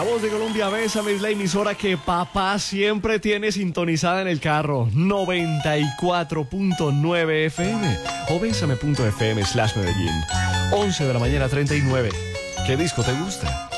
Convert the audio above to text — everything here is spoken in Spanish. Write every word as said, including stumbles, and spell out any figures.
Voz de Colombia, Bésame, es la emisora que papá siempre tiene sintonizada en el carro. noventa y cuatro punto nueve F M o bésame punto f m slash Medellín. once de la mañana, treinta y nueve. ¿Qué disco te gusta?